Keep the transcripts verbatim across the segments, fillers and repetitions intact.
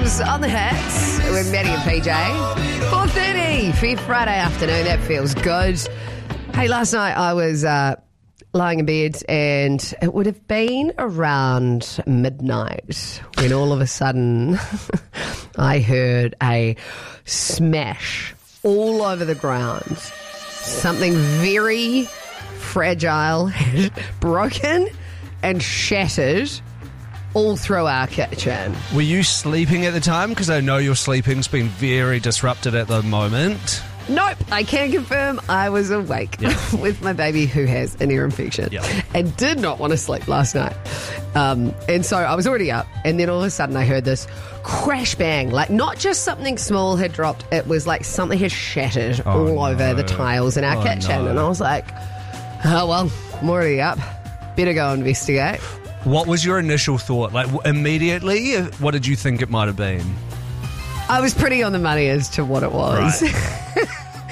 Loves on the Hits with Maddie and P J. four thirty, fifth Friday afternoon. That feels good. Hey, last night I was uh, lying in bed and it would have been around midnight when all of a sudden I heard a smash all over the ground. Something very fragile had broken and shattered all through our kitchen. Were you sleeping at the time? Because I know your sleeping's been very disrupted at the moment. Nope, I can confirm I was awake yeah. with my baby who has an ear infection yeah. and did not want to sleep last night. Um, and so I was already up, and then all of a sudden I heard this crash bang. Like, not just something small had dropped, it was like something had shattered oh, all no. over the tiles in our oh, kitchen. No. And I was like, oh, well, I'm already up. Better go investigate. What was your initial thought? Like, w- immediately, what did you think it might have been? I was pretty on the money as to what it was. Right.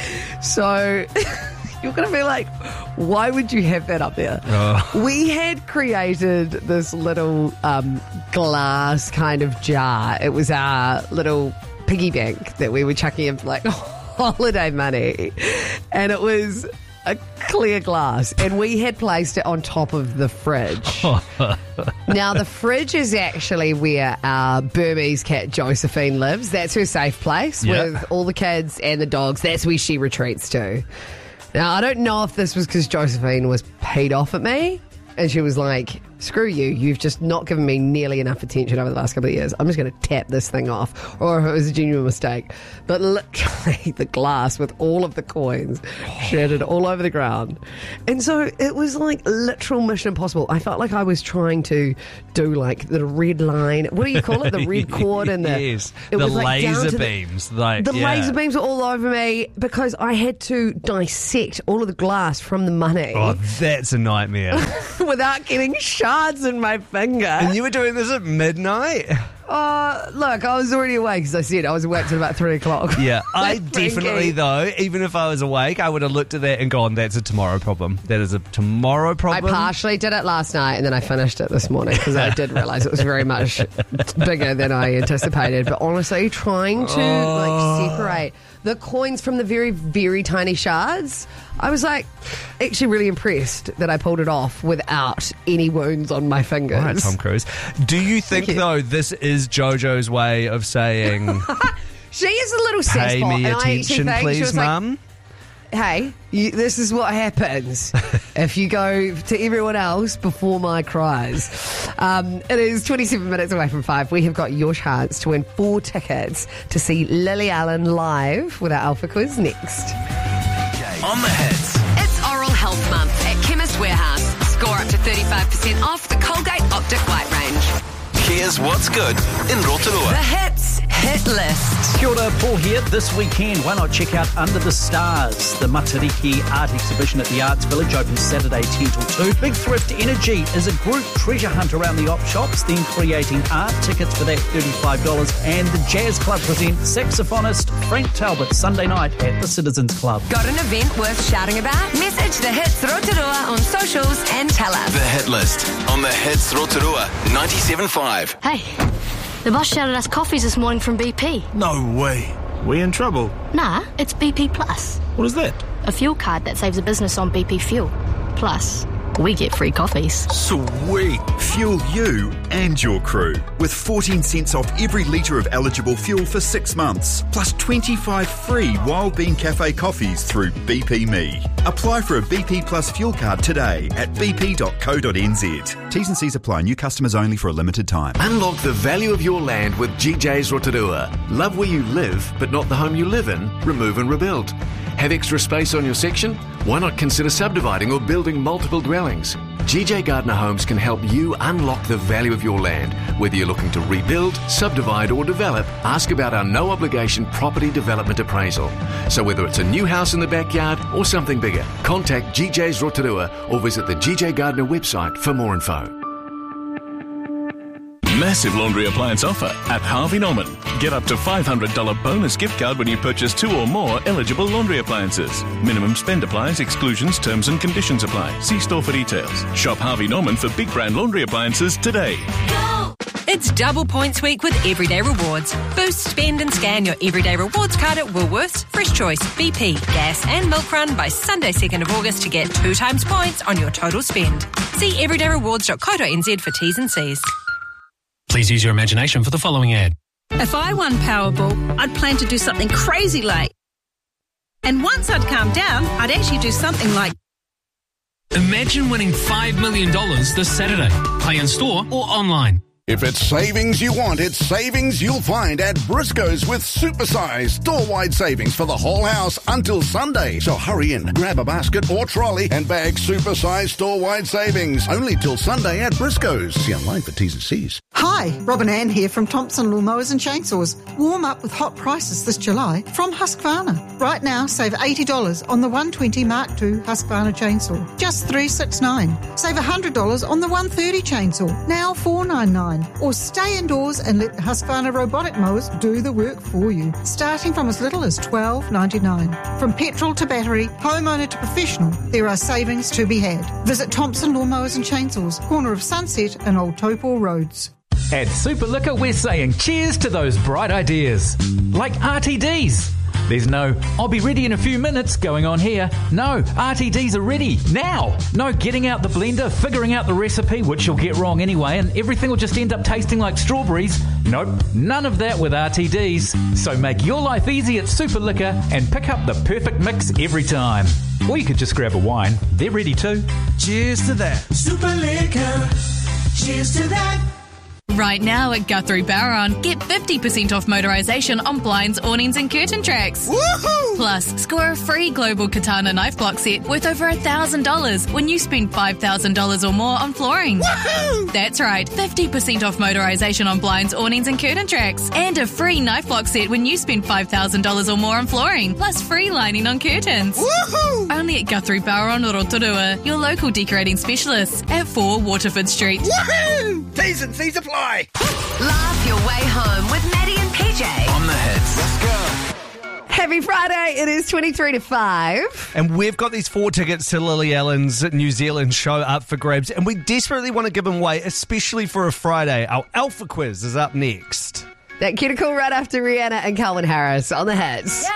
So you're going to be like, why would you have that up there? Oh. We had created this little um, glass kind of jar. It was our little piggy bank that we were chucking in for like holiday money. And it was a clear glass, and we had placed it on top of the fridge. Now, the fridge is actually where our Burmese cat Josephine lives. That's her safe place yep. with all the kids and the dogs. That's where she retreats to. Now, I don't know if this was because Josephine was paid off at me and she was like, screw you, you've just not given me nearly enough attention over the last couple of years. I'm just going to tap this thing off. Or if it was a genuine mistake. But literally the glass with all of the coins shattered all over the ground. And so it was like literal Mission Impossible. I felt like I was trying to do like the red line. What do you call it? The red cord and the... Yes, it the was like laser the, beams. Like, the yeah. laser beams were all over me because I had to dissect all of the glass from the money. Oh, that's a nightmare. Without getting shards in my finger. And you were doing this at midnight? Oh, look, I was already awake, as I said. I was awake till about three o'clock. Yeah, I That's definitely, cranky. though, even if I was awake, I would have looked at that and gone, that's a tomorrow problem. That is a tomorrow I problem. partially did it last night, and then I finished it this morning because I did realise it was very much bigger than I anticipated. But honestly, trying to Oh. like separate the coins from the very, very tiny shards, I was like actually really impressed that I pulled it off without any wounds on my fingers. All right, Tom Cruise. Do you think, you. though, this is JoJo's way of saying, She is a little pay cesspot, me and I actually attention, think she please, was like, Mum? hey, you, this is what happens if you go to everyone else before my cries. Um, it is twenty-seven minutes away from five. We have got your chance to win four tickets to see Lily Allen live with our Alpha Quiz next. On the Hits. It's Oral Health Month at Chemist Warehouse. Score up to thirty-five percent off the Colgate Optic White range. Here's what's good in The Rotorua. Hits Hit List. Kia ora, Paul here. This weekend, why not check out Under the Stars? The Matariki art exhibition at the Arts Village opens Saturday ten till two. Big Thrift Energy is a group treasure hunt around the op shops, then creating art. Tickets for that thirty-five dollars. And the Jazz Club present saxophonist Frank Talbot Sunday night at the Citizens Club. Got an event worth shouting about? Message the Hits Rotorua on socials and tell us. The Hit List on the Hits Rotorua ninety-seven point five. Hey, the boss shouted us coffees this morning from B P. No way. We in trouble? Nah, it's B P Plus. What is that? A fuel card that saves a business on B P fuel. Plus, we get free coffees. Sweet. Fuel you and your crew with fourteen cents off every litre of eligible fuel for six months, plus twenty-five free Wild Bean Cafe coffees through B P Me. Apply for a B P Plus fuel card today at b p dot co dot n z. T's and C's apply. New customers only for a limited time. Unlock the value of your land with G J's Rotorua. Love where you live, but not the home you live in? Remove and rebuild. Have extra space on your section? Why not consider subdividing or building multiple dwellings? G J Gardner Homes can help you unlock the value of your land. Whether you're looking to rebuild, subdivide or develop, ask about our no obligation property development appraisal. So whether it's a new house in the backyard or something bigger, contact G J's Rotorua or visit the G J Gardner website for more info. Massive laundry appliance offer at Harvey Norman. Get up to five hundred dollars bonus gift card when you purchase two or more eligible laundry appliances. Minimum spend applies, exclusions, terms and conditions apply. See store for details. Shop Harvey Norman for big brand laundry appliances today. Go! It's double points week with Everyday Rewards. Boost, spend and scan your Everyday Rewards card at Woolworths, Fresh Choice, B P, Gas and Milk Run by Sunday second of August to get two times points on your total spend. See everyday rewards dot co dot n z for T's and C's. Please use your imagination for the following ad. If I won Powerball, I'd plan to do something crazy like... And once I'd calmed down, I'd actually do something like... Imagine winning five million dollars this Saturday. Play in store or online. If it's savings you want, it's savings you'll find at Briscoe's with supersized store-wide savings for the whole house until Sunday. So hurry in, grab a basket or trolley and bag supersized store-wide savings. Only till Sunday at Briscoe's. See online for T's and C's. Hi, Robin Ann here from Thompson Lawnmowers and Chainsaws. Warm up with hot prices this July from Husqvarna. Right now, save eighty dollars on the one twenty Mark two Husqvarna chainsaw. Just three sixty-nine. Save one hundred dollars on the one thirty chainsaw. Now four ninety-nine. Or stay indoors and let the Husqvarna robotic mowers do the work for you. Starting from as little as twelve ninety-nine. From petrol to battery, homeowner to professional, there are savings to be had. Visit Thompson Lawnmowers and Chainsaws, corner of Sunset and Old Taupo Roads. At Super Liquor, we're saying cheers to those bright ideas. Like R T Ds. There's no, I'll be ready in a few minutes going on here. No, R T Ds are ready now. No getting out the blender, figuring out the recipe, which you'll get wrong anyway, and everything will just end up tasting like strawberries. Nope, none of that with R T Ds. So make your life easy at Super Liquor and pick up the perfect mix every time. Or you could just grab a wine. They're ready too. Cheers to that. Super Liquor. Cheers to that. Right now at Guthrie Barron, get fifty percent off motorisation on blinds, awnings and curtain tracks. Woohoo! Plus, score a free Global Katana knife block set worth over one thousand dollars when you spend five thousand dollars or more on flooring. Woohoo! That's right, fifty percent off motorisation on blinds, awnings and curtain tracks. And a free knife block set when you spend five thousand dollars or more on flooring. Plus free lining on curtains. Woohoo! Only at Guthrie Barron, Rotorua, your local decorating specialists at four Waterford Street. Woohoo! T's and C's apply. Laugh your way home with Maddie and P J. On the hits. Let's go. Happy Friday. It is twenty-three to five. And we've got these four tickets to Lily Allen's New Zealand show up for grabs, and we desperately want to give them away, especially for a Friday. Our Alpha Quiz is up next. That Kid Cool right after Rihanna and Calvin Harris on the hits. Yeah.